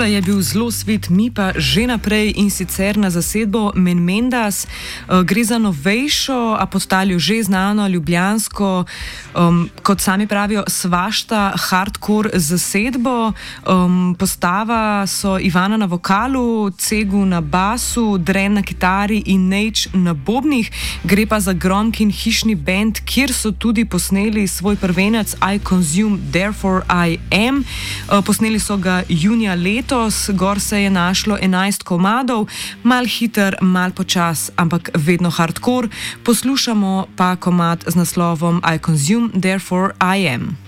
Tole je bil zelo svit, mi pa že naprej in sicer na zasedbo Menmendas. Gre za novejšo, a postalju že znano ljubljansko, kot sami pravijo, svašta hardcore zasedbo. Postava so Ivana na vokalu, Cegu na basu, Dren na kitari in Nejč na bobnih. Gre pa za gromki in hišni band, kjer so tudi posneli svoj prvenec I Consume, Therefore I Am. Posneli so ga junija letos, gor se je našlo 11 komadov, mal hiter, mal počas, ampak vedno hardcore. Poslušamo pa komad z naslovom I Consume, Therefore I Am.